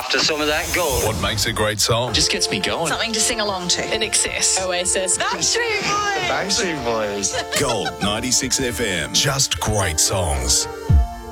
after some of that gold. What makes a great song? Just gets me going. Something to sing along to. In excess. Oasis. Backstreet Boys. Backstreet Boys. Gold 96 FM. Just great songs.